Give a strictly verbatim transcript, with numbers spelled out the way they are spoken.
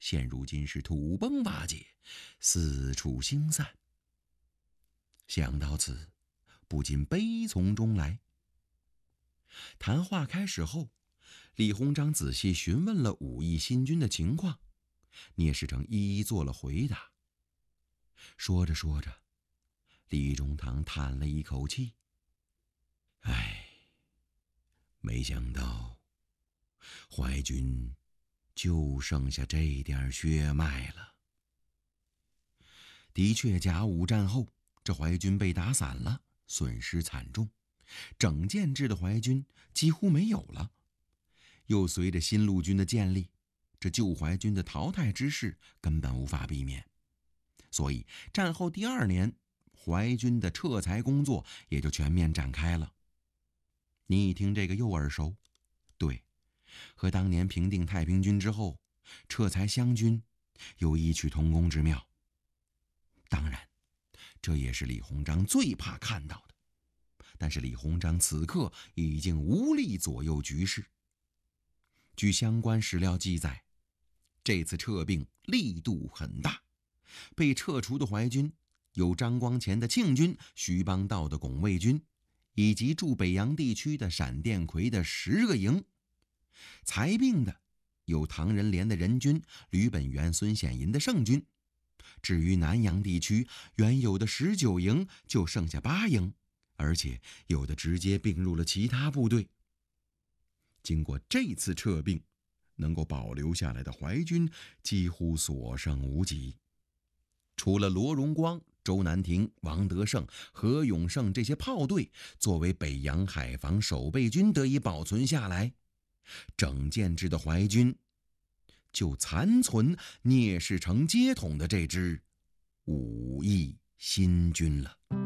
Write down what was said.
现如今是土崩瓦解，四处星散。想到此，不禁悲从中来。谈话开始后，李鸿章仔细询问了武义新军的情况，聂士成一一做了回答。说着说着，李中堂叹了一口气：“唉，没想到淮军就剩下这点血脉了。”的确，甲午战后，这淮军被打散了，损失惨重，整建制的淮军几乎没有了。又随着新路军的建立，这旧淮军的淘汰之势根本无法避免。所以战后第二年，淮军的撤财工作也就全面展开了。你一听这个又耳熟，对，和当年平定太平军之后撤财湘军有异曲同工之妙。当然，这也是李鸿章最怕看到的。但是李鸿章此刻已经无力左右局势。据相关史料记载，这次撤并力度很大，被撤除的淮军有张光潜的庆军、徐邦道的拱卫军，以及驻北洋地区的闪电魁的十个营。裁并的有唐人廉的仁军、吕本元、孙显银的盛军。至于南洋地区，原有的十九营就剩下八营，而且有的直接并入了其他部队。经过这次撤并，能够保留下来的淮军几乎所剩无几。除了罗荣光、周南亭、王德胜、何永胜这些炮队作为北洋海防守备军得以保存下来，整建制的淮军就残存聂士成接统的这支武义新军了。